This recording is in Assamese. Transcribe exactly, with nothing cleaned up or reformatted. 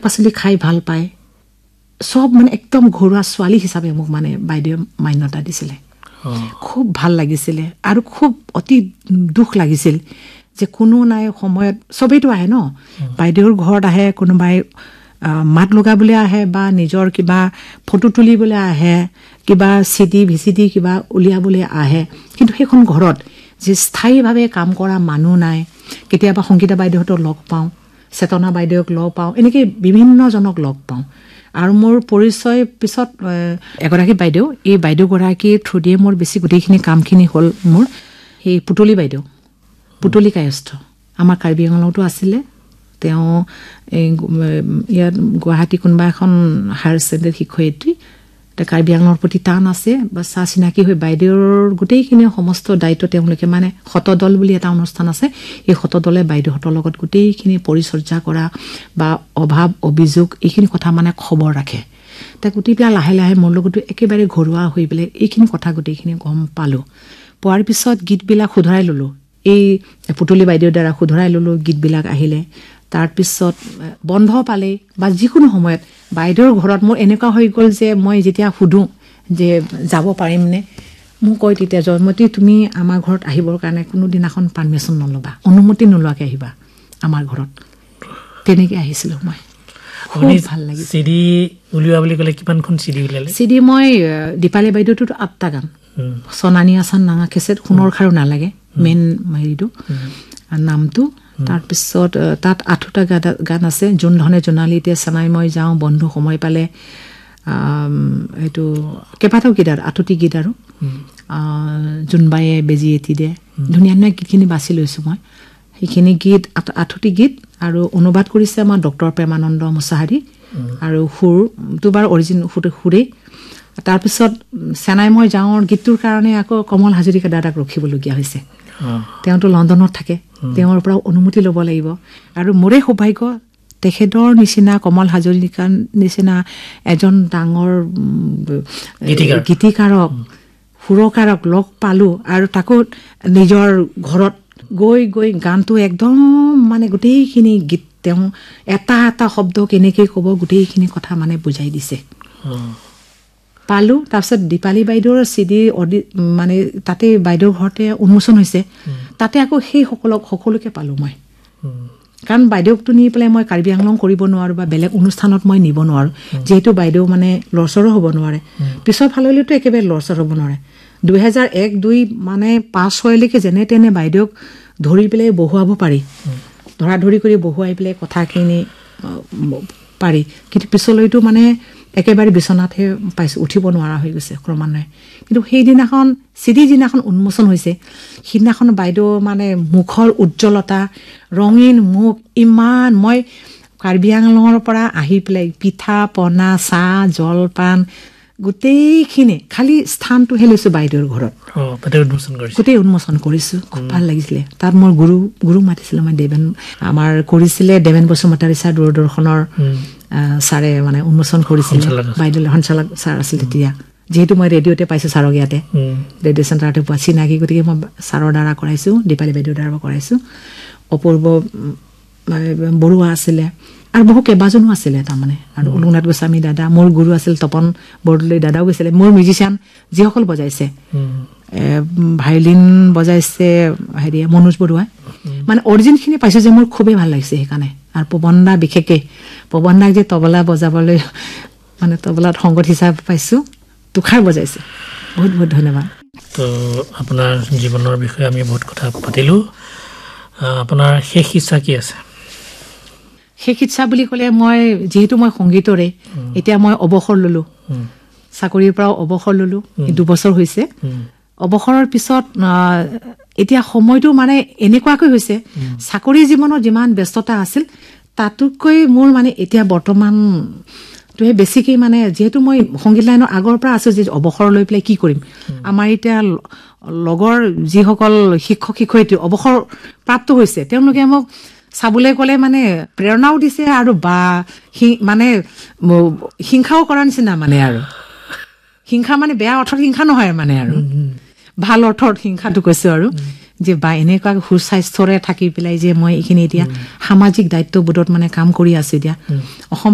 পাচলি খাই ভাল পায় সব মানে একদম ঘৰুৱা ছোৱালী হিচাপে মোক মানে বাইদেউ মান্যতা দিছিলে খুব ভাল লাগিছিলে আৰু খুব অতি দুখ লাগিছিল যে কোনো নাই সময়ত সবেইটো আহে ন বাইদেউৰ ঘৰত আহে কোনোবাই মাত লগাবলৈ আহে বা নিজৰ কিবা ফটো তুলিবলৈ আহে কিবা চিডি ভিচিডি কিবা উলিয়াবলৈ আহে কিন্তু সেইখন ঘৰত যে স্থায়ীভাৱে কাম কৰা মানুহ নাই কেতিয়াবা সংগীতা বাইদেউহঁতক লগ পাওঁ চেতনা বাইদেউক লগ পাওঁ এনেকৈ বিভিন্নজনক লগ পাওঁ আৰু মোৰ পৰিচয় পিছত এগৰাকী বাইদেউ এই বাইদেউগৰাকীৰ থ্ৰু দিয়ে মোৰ বেছি গোটেইখিনি কামখিনি হ'ল মোৰ সেই পুতলি বাইদেউ পুতলি কায়স্থ আমাৰ কাৰ্বি আংলঙতো আছিলে তেওঁ এই ইয়াত গুৱাহাটী কোনোবা এখন হায়াৰ ছেকেণ্ডেৰী শিক্ষয়িত্ৰী এতিয়া কাৰ্বি আংলঙৰ প্ৰতি টান আছে বা চা চিনাকি হৈ বাইদেউৰ গোটেইখিনি সমস্ত দায়িত্ব তেওঁলোকে মানে শতদল বুলি এটা অনুষ্ঠান আছে এই শতদলে বাইদেউহঁতৰ লগত গোটেইখিনি পৰিচৰ্যা কৰা বা অভাৱ অভিযোগ এইখিনি কথা মানে খবৰ ৰাখে তাক গোটেইবিলাক লাহে লাহে মোৰ লগতো একেবাৰে ঘৰুৱা হৈ পেলাই এইখিনি কথা গোটেইখিনি গম পালোঁ পোৱাৰ পিছত গীতবিলাক শুধৰাই ল'লোঁ এই পুতলি বাইদেউৰ দ্বাৰা শুধৰাই ল'লোঁ গীতবিলাক আহিলে তাৰপিছত বন্ধ পালে বা যিকোনো সময়ত বাইদেউৰ ঘৰত মোৰ এনেকুৱা হৈ গ'ল যে মই যেতিয়া সুধোঁ যে যাব পাৰিমনে মোক কয় তেতিয়া জয়মতী তুমি আমাৰ ঘৰত আহিবৰ কাৰণে কোনো দিনাখন পাৰ্মিশ্যন নল'বা অনুমতি নোলোৱাকৈ আহিবা আমাৰ ঘৰত তেনেকৈ আহিছিলোঁ মই খুব ভাল লাগিছে চিডি উলিওৱা বুলি ক'লে কিমানখন চিডি উলিয়ালে চিডি মই দীপালী বাইদেউটোতো আঠটা গান সোণানী আচান নাঙা খেচেট সোণৰ খাৰু নালাগে মেইন হেৰিটো নামটো তাৰপিছত তাত আঠোটা গান আছে যোন ধৰণে জোনালীতে চেনাই মই যাওঁ বন্ধু সময় পালে এইটো কেইবাটাও গীত আৰু আঠুটি গীত আৰু জোনবায়ে বেজি এটি দিয়ে ধুনীয়া ধুনীয়া গীতখিনি বাছি লৈছোঁ মই সেইখিনি গীত আঠুটি গীত আৰু অনুবাদ কৰিছে আমাৰ ডক্টৰ প্ৰেমানন্দ মুছাহাৰী আৰু সুৰটো বাৰ অৰিজিন সুৰেই তাৰপিছত চেনাই মই যাওঁৰ গীতটোৰ কাৰণে আকৌ কমল হাজৰিকা দাদাক ৰখিবলগীয়া হৈছে তেওঁতো লণ্ডনত থাকে তেওঁৰ পৰা অনুমতি ল'ব লাগিব আৰু মোৰে সৌভাগ্য তেখেতৰ নিচিনা কমল হাজৰিকাৰ নিচিনা এজন ডাঙৰ গীতিকাৰক সুৰকাৰক লগ পালোঁ আৰু তাকো নিজৰ ঘৰত গৈ গৈ গানটো একদম মানে গোটেইখিনি গীত তেওঁ এটা এটা শব্দ কেনেকৈ ক'ব গোটেইখিনি কথা মানে বুজাই দিছে পালোঁ তাৰপিছত দীপালী বাইদেউৰ চিডি অডি মানে তাতে বাইদেউৰ ঘৰতে উন্মোচন হৈছে তাতে আকৌ সেই সকলক সকলোকে পালোঁ মই কাৰণ বাইদেউকটো নি পেলাই মই কাৰ্বি আংলং কৰিব নোৱাৰোঁ বা বেলেগ অনুষ্ঠানত মই নিব নোৱাৰোঁ যিহেতু বাইদেউ মানে লৰচৰো হ'ব নোৱাৰে পিছৰ ফাললৈতো একেবাৰে লৰচৰ হ'ব নোৱাৰে দুহেজাৰ এক দুই মানে পাঁচ ছয়লৈকে যেনে তেনে বাইদেউক ধৰি পেলাই বহুৱাব পাৰি ধৰা ধৰি কৰি বহুৱাই পেলাই কথাখিনি পাৰি কিন্তু পিছলৈতো মানে একেবাৰে বিচনাতহে পাইছোঁ উঠিব নোৱাৰা হৈ গৈছে ক্ৰমান্বয়ে কিন্তু সেইদিনাখন চিডি যিদিনাখন উন্মোচন হৈছে সিদিনাখন বাইদেউ মানে মুখৰ উজ্জ্বলতা ৰঙীন মুখ ইমান মই কাৰ্বি আংলঙৰ পৰা আহি পেলাই পিঠা পনা চাহ জলপান গোটেইখিনি খালি স্থানটোহে লৈছোঁ বাইদেউৰ ঘৰত গোটেই উন্মোচন কৰিছোঁ খুব ভাল লাগিছিলে তাত মোৰ গুৰু গুৰু মাতিছিলে মই দেৱেন আমাৰ কৰিছিলে দেৱেন বসুমতাৰী ছাৰ দূৰদৰ্শনৰ ছাৰে মানে উন্মোচন কৰিছিলে বাইদেউ সঞ্চালক ছাৰ আছিল তেতিয়া যিহেতু মই ৰেডিঅ'তে পাইছোঁ ছাৰক ইয়াতে ৰেডিঅ' চেণ্টাৰতে পোৱা চিনাকি গতিকে মই ছাৰৰ দ্বাৰা কৰাইছোঁ দীপালী বাইদেউৰ দ্বাৰা কৰাইছোঁ অপূৰ্ব বৰুৱা আছিলে আৰু বহু কেইবাজনো আছিলে তাৰমানে আৰু অনুনাথ গোস্বামী দাদা মোৰ গুৰু আছিল তপন বৰদলৈ দাদাও গৈছিলে মোৰ মিউজিচিয়ান যিসকল বজাইছে ভায়লিন বজাইছে হেৰি মনোজ বৰুৱাই মানে অৰিজিনখিনি পাইছোঁ যে মোৰ খুবেই ভাল লাগিছে সেইকাৰণে আৰু পৱন দা বিশেষকৈ পৱন দাক যে তবলা বজাবলৈ মানে তবলাত সংগত হিচাপে পাইছোঁ তুষাৰ বজাইছে বহুত বহুত ধন্যবাদ তো আপোনাৰ জীৱনৰ বিষয়ে আমি বহুত কথা পাতিলোঁ আপোনাৰ শেষ ইচ্ছা কি আছে শেষ ইচ্ছা বুলি ক'লে মই যিহেতু মই সংগীতৰে এতিয়া মই অৱসৰ ল'লোঁ চাকৰিৰ পৰাও অৱসৰ ল'লোঁ দুবছৰ হৈছে অৱসৰৰ পিছত এতিয়া সময়টো মানে এনেকুৱাকৈ হৈছে চাকৰি জীৱনত যিমান ব্যস্ততা আছিল তাতোতকৈ মোৰ মানে এতিয়া বৰ্তমানটোহে বেছিকৈ মানে যিহেতু মই সংগীত লাইনৰ আগৰ পৰা আছোঁ যে অৱসৰ লৈ পেলাই কি কৰিম আমাৰ এতিয়া লগৰ যিসকল শিক্ষক শিক্ষয়িত্ৰী অৱসৰ প্ৰাপ্ত হৈছে তেওঁলোকে মোক চাবলৈ গ'লে মানে প্ৰেৰণাও দিছে আৰু বা মানে হিংসাও কৰাৰ নিচিনা মানে আৰু হিংসা মানে বেয়া অৰ্থত হিংসা নহয় মানে আৰু ভাল অৰ্থত হিংসাটো কৈছোঁ আৰু যে বা এনেকুৱা সুস্বাস্থ্যৰে থাকি পেলাই যে মই এইখিনি এতিয়া সামাজিক দায়িত্ববোধত মানে কাম কৰি আছোঁ এতিয়া অসম